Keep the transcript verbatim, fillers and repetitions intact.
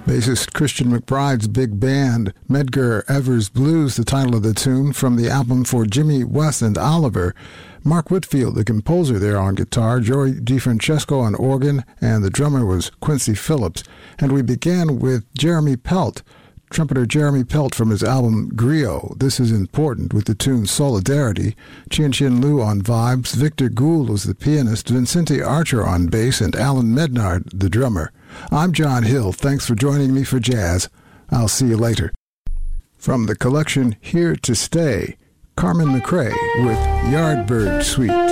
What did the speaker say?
Bassist Christian McBride's big band, Medgar Evers Blues, the title of the tune from the album For Jimmy West and Oliver. Mark Whitfield, the composer there on guitar, Joey DeFrancesco on organ, and the drummer was Quincy Phillips. And we began with Jeremy Pelt, trumpeter Jeremy Pelt from his album Griot. This is important with the tune Solidarity. Chien Chin Liu on vibes, Victor Gould was the pianist, Vincente Archer on bass, and Alan Mednard, the drummer. I'm John Hill. Thanks for joining me for jazz. I'll see you later. From the collection Here to Stay, Carmen McRae with Yardbird Suite.